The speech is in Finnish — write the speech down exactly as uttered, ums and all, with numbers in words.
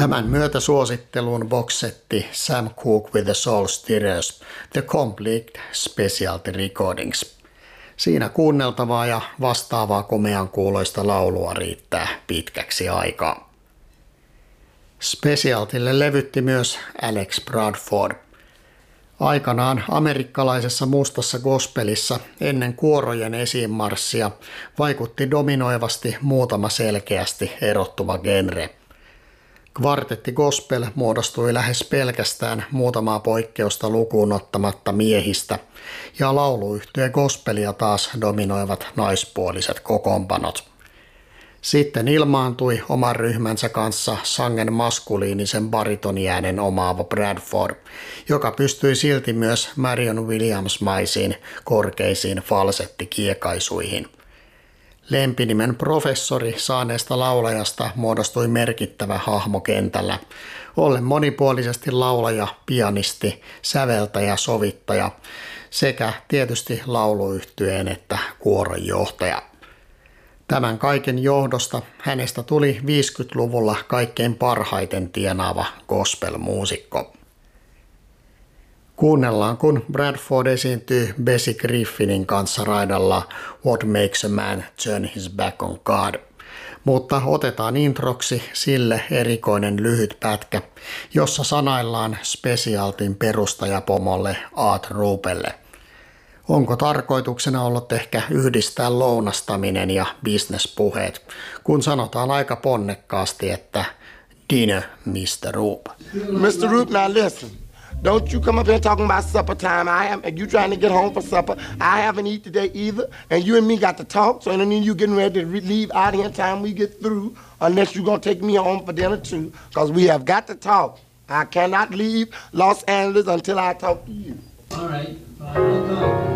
Tämän myötä suositteluun boxsetti Sam Cooke with the Soul Stirrers, The Complete Specialty Recordings. Siinä kuunneltavaa ja vastaavaa komean kuuloista laulua riittää pitkäksi aikaa. Specialtylle levytti myös Alex Bradford. Aikanaan amerikkalaisessa mustassa gospelissa ennen kuorojen esiinmarssia vaikutti dominoivasti muutama selkeästi erottuva genre. Kvartetti gospel muodostui lähes pelkästään muutamaa poikkeusta lukuun ottamatta miehistä, ja lauluyhtye gospelia taas dominoivat naispuoliset kokoonpanot. Sitten ilmaantui oman ryhmänsä kanssa sangen maskuliinisen baritoniäänen omaava Bradford, joka pystyi silti myös Marion Williams-maisiin korkeisiin falsettikiekaisuihin. Lempinimen professori saaneesta laulajasta muodostui merkittävä hahmo kentällä, ollen monipuolisesti laulaja, pianisti, säveltäjä, sovittaja sekä tietysti lauluyhtyeen että kuoron johtaja. Tämän kaiken johdosta hänestä tuli viisikymmentäluvulla kaikkein parhaiten tienaava gospel-muusikko. Kuunnellaan, kun Bradford esiintyy Bessie Griffinin kanssa raidalla What Makes a Man Turn His Back on God. Mutta otetaan introksi sille erikoinen lyhyt pätkä, jossa sanaillaan Specialtyn perustajapomolle Art Rupelle. Onko tarkoituksena ollut ehkä yhdistää lounastaminen ja bisnespuheet, kun sanotaan aika ponnekkaasti, että dinner, mister Roop. mister Roop, now listen. Don't you come up here talking about supper time. I am, and you trying to get home for supper. I haven't eaten today either, and you and me got to talk, so then you getting ready to leave out here in time we get through, unless you're going to take me home for dinner too, because we have got to talk. I cannot leave Los Angeles until I talk to you. All right, fine, I'll go.